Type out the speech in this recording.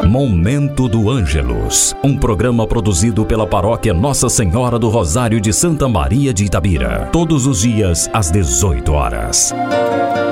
Momento do Ângelus, um programa produzido pela Paróquia Nossa Senhora do Rosário de Santa Maria de Itabira, todos os dias às 18 horas.